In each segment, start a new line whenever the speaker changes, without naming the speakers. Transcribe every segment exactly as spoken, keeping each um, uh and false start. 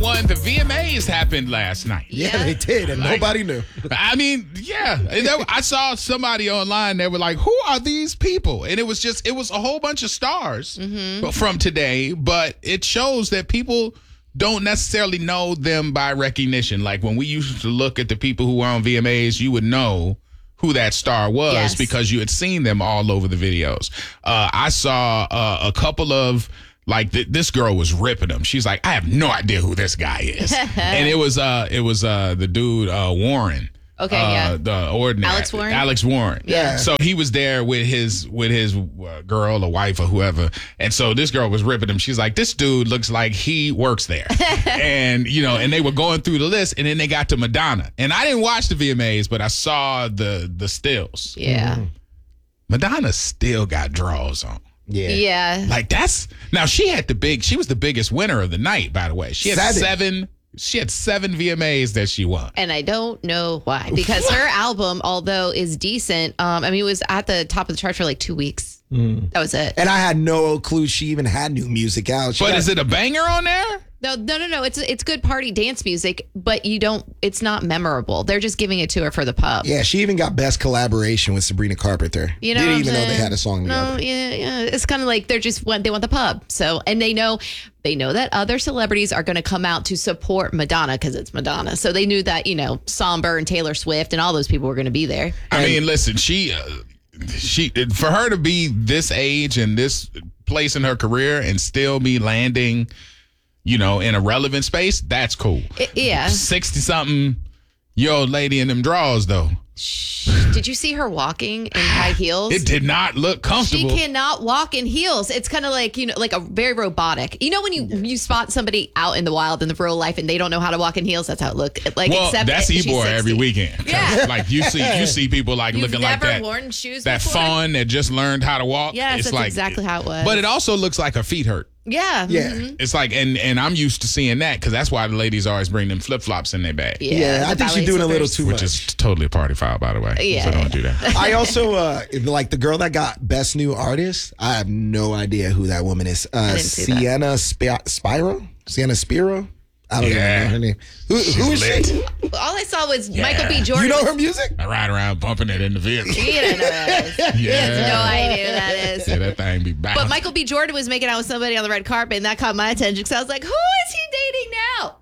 one, the V M As happened last night.
Yeah,
Yeah.
they did, and
Like-
nobody knew.
I mean, yeah. And that- I saw somebody online. They were like, "Who are these people?" And it was just, it was a whole bunch of stars from today. But it shows that people don't necessarily know them by recognition. Like when we used to look at the people who were on V M As, you would know who that star was
Yes.
because you had seen them all over the videos. Uh, I saw uh, a couple of. Like th- this girl was ripping him. She's like, I have no idea who this guy is, and it was uh, it was uh, the dude uh, Warren.
Okay,
uh,
yeah.
The ordinary
Alex Warren?
Alex Warren.
Yeah.
So he was there with his with his uh, girl or wife or whoever, and so this girl was ripping him. She's like, this dude looks like he works there, and you know, and they were going through the list, and then they got to Madonna, and I didn't watch the V M As, but I saw the the stills.
Yeah.
Madonna still got draws on.
Yeah.
Yeah.
Like that's now she had the big she was the biggest winner of the night, by the way. She had
Seven.
seven, she had seven V M As that she won.
And I don't know why. Because her album, although is decent, um, I mean, it was at the top of the chart for like two weeks. That was it.
And I had no clue she even had new music out. She
But
got-
is it a banger on there?
No, no, no, no. It's it's good party dance music, but you don't. It's not memorable. They're just giving it to her for the pub.
Yeah, she even got best collaboration with Sabrina Carpenter.
You know,
Didn't
what I'm
even know they
saying?
had a song together.
No, yeah, yeah. It's kind of like they're just want they want the pub. So, and they know they know that other celebrities are going to come out to support Madonna because it's Madonna. So they knew that you know Somber and Taylor Swift and all those people were going to be there.
I mean, listen, she uh, she for her to be this age and this place in her career and still be landing, you know, in a relevant space, that's cool.
I- yeah.
sixty something year old lady in them drawers though.
Did you see her walking in high heels?
It did not look
She
comfortable.
cannot walk in heels. It's kind of like, you know, like a very robotic. You know, when you you spot somebody out in the wild in the real life and they don't know how to walk in heels, that's how it look like.
Well,
except
that's
she's
Ebor every
sixty.
weekend. 'Cause,
Yeah.
Like you see you see people like
You've
looking like
never
that.
worn shoes
that
before?
fawn that just learned how to walk.
Yes,
it's
that's
like,
exactly how it was.
But it also looks like her feet hurt.
Yeah.
Yeah.
mhm.
It's like, and and I'm used to seeing that because that's why the ladies always bring them flip flops in their bag.
Yeah.
Yeah, I
the
think she's
ballet
doing a little
slippers.
too
Which
much.
is totally a party foul, by the way.
Yeah,
So don't
yeah.
do that.
I also uh like the girl that got best new artist. I have no idea who that woman is. Uh,
didn't see that.
Sienna Sp- Spiro. Sienna Spiro. I don't
Yeah.
even know her name. Who, who is
lit.
she?
All I saw was
Yeah.
Michael B. Jordan.
You know
was-
her music?
I ride around bumping it in the vehicle.
He didn't know who that is. He has
Yeah.
no idea who that is.
Yeah, that thing be bad.
But Michael B. Jordan was making out with somebody on the red carpet, and that caught my attention because I was like, "Who is he dating now?"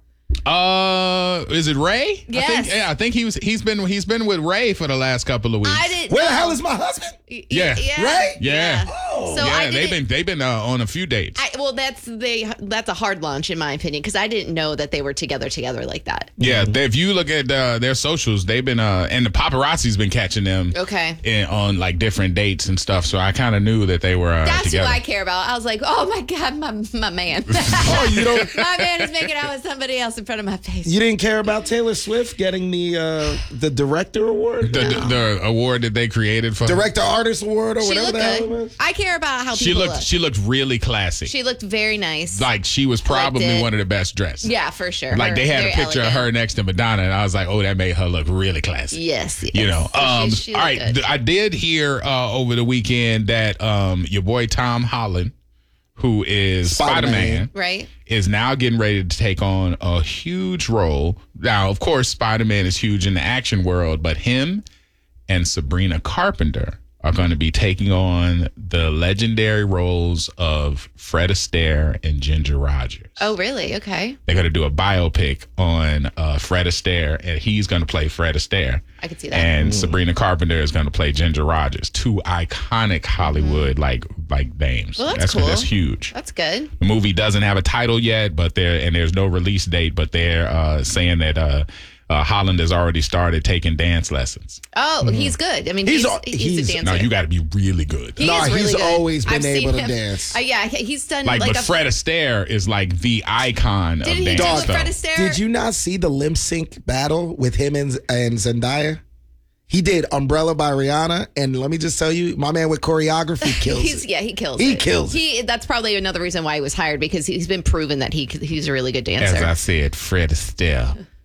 Uh, is it Ray? I
Yes.
think, yeah, I think he was. He's been. He's been with Ray for the last couple of weeks.
I didn't.
Where
know.
the hell is my husband?
Y-
Yeah.
yeah.
Right?
Yeah.
Oh.
So
yeah,
I
they've
didn't.
been. They've been uh, on a few dates.
I, well, that's they. That's a hard launch in my opinion because I didn't know that they were together together like that.
yeah, they, if you look at uh, their socials, they've been. Uh, and the paparazzi's been catching them.
Okay.
In, on like different dates and stuff. So I kind of knew that they were uh,
That's
together.
who I care about. I was like, oh my God, my my man.
Oh, you don't.
My man is making out with somebody else in front of my face.
You didn't care about Taylor Swift getting the uh, the director award,
the, the, the award that they created for her.
director artist award, or
She
whatever
looked
the hell it
good.
was.
I care about how
She
people
looked.
look.
She looked really classy.
She looked very nice.
like she was probably
it.
one of the best dressed.
Yeah, for sure.
Like
Her-
they had a
very
picture of
elegant.
her next to Madonna, and I was like, "Oh, that made her look really classy."
Yes, yes.
You know.
So she-
Um,
she
all
looked
right.
good.
th- I did hear uh, over the weekend that um, your boy Tom Holland, who is Spider
Spider-Man.
Man,
Right?
is now getting ready to take on a huge role. Now, of course, Spider Man is huge in the action world, but him and Sabrina Carpenter are going to be taking on the legendary roles of Fred Astaire and Ginger Rogers.
Oh, really? Okay.
They're going to do a biopic on uh, Fred Astaire, and he's going to play Fred Astaire.
I could see that.
And Sabrina Carpenter is going to play Ginger Rogers. Two iconic Hollywood like like names.
Well, that's
that's
cool.
That's huge.
That's good.
The movie doesn't have a title yet, but there and there's no release date. But they're uh, saying that uh, uh, Holland has already started taking dance lessons.
Oh, he's good. I mean,
He's
he's
al-
he's,
he's-
a dancer.
Now you got to be really good.
He
No,
is really
he's
good.
always been
I've seen
able to
him.
dance.
Uh, yeah, he- he's done
like,
like,
but
a.
Fred Astaire is like the icon
Did
of
he
dance.
do with
though.
Fred Astaire?
Did you not see the lip sync battle with him and, and Zendaya? He did Umbrella by Rihanna, and let me just tell you, my man with choreography kills
He's
it.
yeah, he kills.
He
it.
kills it.
He that's probably another reason why he was hired because he's been proven that he he's a really good dancer.
As I said, Fred Astaire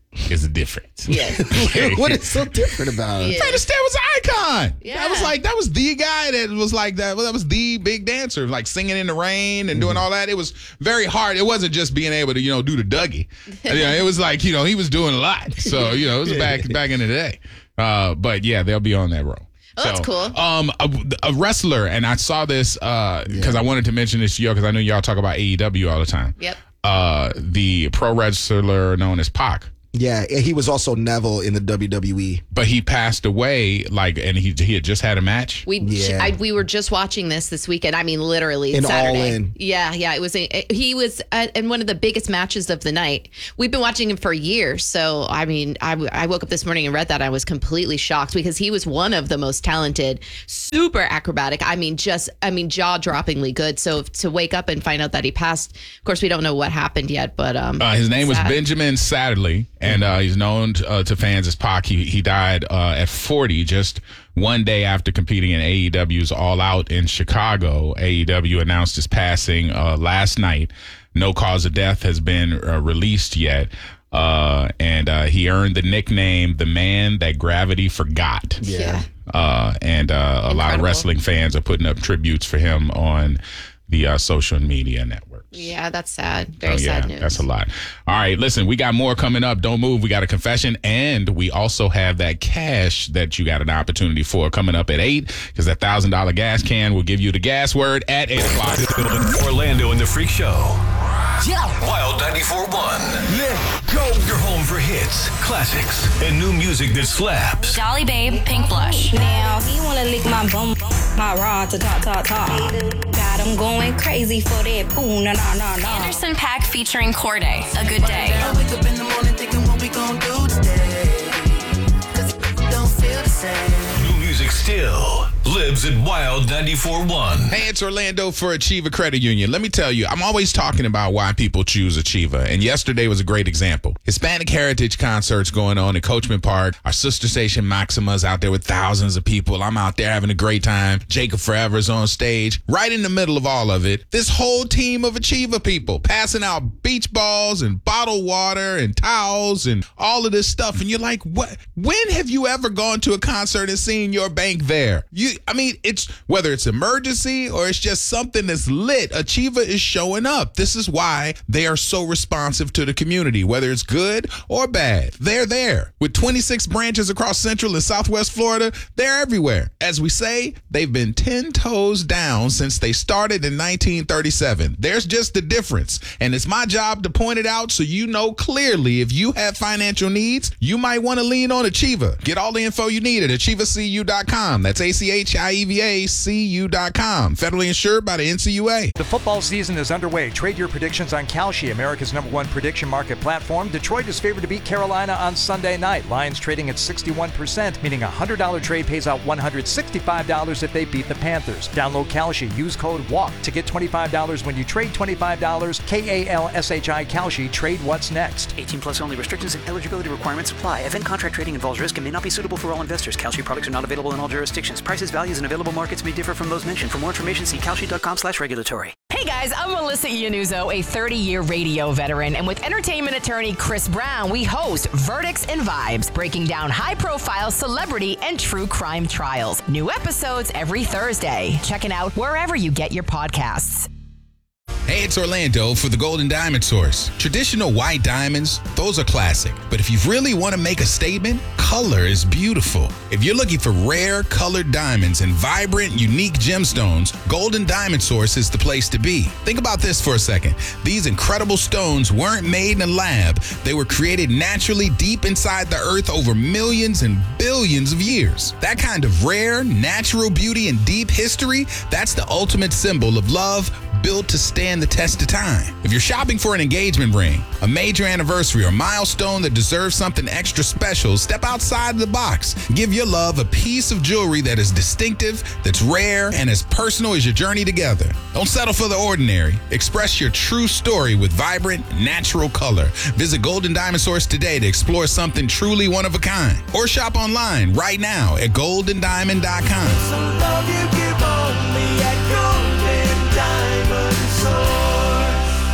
is different.
Yes.
What is so different about it?
Yeah.
Fred Astaire was an icon.
Yeah.
That was like that was the guy that was like that. That was the big dancer, like singing in the rain and doing all that. It was very hard. It wasn't just being able to you know do the Dougie. You know, it was like you know he was doing a lot. So you know it was back back in the day. Uh, but yeah, they'll be on that road.
Oh, that's cool.
Um, a, a wrestler, and I saw this because uh, yeah. I wanted to mention this to y'all because I know y'all talk about A E W all the time.
Yep.
Uh, the pro wrestler known as Pac.
Yeah, he was also Neville in the W W E.
But he passed away, like, and he he had just had a match.
We
yeah.
I, we were just watching this this weekend. I mean, literally
In
Saturday.
All In.
Yeah, yeah. It was a, he was at, in one of the biggest matches of the night. We've been watching him for years. So I mean, I, I woke up this morning and read that. I was completely shocked because he was one of the most talented, super acrobatic. I mean, just I mean, jaw droppingly good. So to wake up and find out that he passed, of course, we don't know what happened yet. But um,
uh, his name
sad.
was Benjamin Satterley. And uh, he's known to, uh, to fans as Pac. He, he died uh, at forty, just one day after competing in A E W's All Out in Chicago. A E W announced his passing uh, last night. No cause of death has been uh, released yet. Uh, and uh, he earned the nickname The Man That Gravity Forgot.
Yeah.
Uh, and uh, a lot of wrestling fans are putting up tributes for him on the uh, social media networks.
Yeah, that's sad. Very
oh, yeah,
sad news.
That's a lot. All right, listen, we got more coming up. Don't move. We got a confession, and we also have that cash that you got an opportunity for coming up at eight, because that one thousand dollars gas can will give you the gas word at eight o'clock.
Orlando and the Freak Show.
Yeah.
Wild ninety-four point one.
Let go.
Your home for hits, classics, and new music that slaps.
Dolly Babe, Pink Blush.
Now he wanna lick my bum, my rod to talk, talk, talk. Got him going crazy for that poo, na na na na.
Anderson .Paak featuring Corday, A Good Day.
I wake up in the morning thinking what we gon' do today. Cause it don't feel the same.
New music still lives at Wild ninety-four point one.
Hey, it's Orlando for Achieva Credit Union. Let me tell you, I'm always talking about why people choose Achieva, and yesterday was a great example. Hispanic Heritage concerts going on in Coachman Park. Our sister station Maxima's out there with thousands of people. I'm out there having a great time. Jacob Forever's on stage. Right in the middle of all of it, this whole team of Achieva people passing out beach balls and bottled water and towels and all of this stuff. And you're like, what? When have you ever gone to a concert and seen your bank there? You I mean, it's whether it's emergency or it's just something that's lit, Achieva is showing up. This is why they are so responsive to the community, whether it's good or bad. They're there. With twenty-six branches across Central and Southwest Florida, they're everywhere. As we say, they've been ten toes down since they started in nineteen thirty-seven. There's just the difference. And it's my job to point it out so you know clearly if you have financial needs, you might want to lean on Achieva. Get all the info you need at achieva c u dot com. That's A C H I E V A C U dot com. Federally insured by the N C U A.
The football season is underway. Trade your predictions on Kalshi, America's number one prediction market platform. Detroit is favored to beat Carolina on Sunday night. Lions trading at sixty-one percent, meaning a one hundred dollars trade pays out one hundred sixty-five dollars if they beat the Panthers. Download Kalshi. Use code WALK to get twenty-five dollars when you trade twenty-five dollars. K A L S H I Kalshi. Trade what's next.
eighteen plus only. Restrictions and eligibility requirements apply. Event contract trading involves risk and may not be suitable for all investors. Kalshi products are not available in all jurisdictions. Prices, values, and available markets may differ from those mentioned. For more information, see kalshi dot com slash regulatory.
Hey guys, I'm Melissa Iannuzzo, a thirty-year radio veteran, and with entertainment attorney Chris Brown, we host Verdicts and Vibes, breaking down high-profile celebrity and true crime trials. New episodes every Thursday. Check it out wherever you get your podcasts.
Hey, it's Orlando for the Golden Diamond Source. Traditional white diamonds, those are classic. But if you really want to make a statement, color is beautiful. If you're looking for rare colored diamonds and vibrant, unique gemstones, Golden Diamond Source is the place to be. Think about this for a second. These incredible stones weren't made in a lab. They were created naturally deep inside the earth over millions and billions of years. That kind of rare, natural beauty and deep history, that's the ultimate symbol of love, built to stand the test of time. If you're shopping for an engagement ring, a major anniversary, or milestone that deserves something extra special, step outside the box. Give your love a piece of jewelry that is distinctive, that's rare, and as personal as your journey together. Don't settle for the ordinary. Express your true story with vibrant, natural color. Visit Golden Diamond Source today to explore something truly one of a kind. Or shop online right now at golden diamond dot com.
Some love you give only at Golden Diamond Source.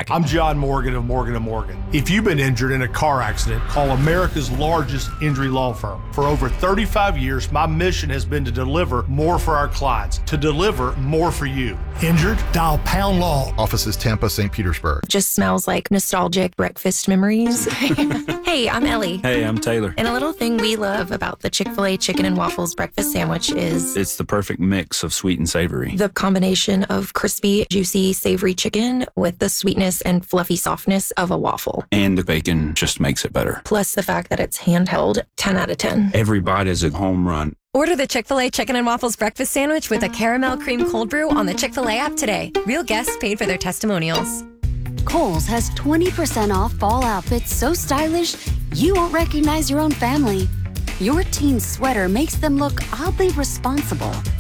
Jack. I'm John Morgan of Morgan and Morgan. If you've been injured in a car accident, call America's largest injury law firm. For over thirty-five years, my mission has been to deliver more for our clients, to deliver more for you. Injured? Dial Pound Law.
Offices Tampa, Saint Petersburg.
Just smells like nostalgic breakfast memories. Hey, I'm Ellie.
Hey, I'm Taylor.
And a little thing we love about the Chick-fil-A Chicken and Waffles breakfast sandwich is
it's the perfect mix of sweet and savory.
The combination of crispy, juicy, savory chicken with the sweetness and fluffy softness of a waffle.
And the bacon just makes it better.
Plus the fact that it's handheld, ten out of ten.
Every bite is a home run.
Order the Chick-fil-A Chicken and Waffles breakfast sandwich with a caramel cream cold brew on the Chick-fil-A app today. Real guests paid for their testimonials.
Kohl's has twenty percent off fall outfits so stylish you won't recognize your own family. Your teen's sweater makes them look oddly responsible.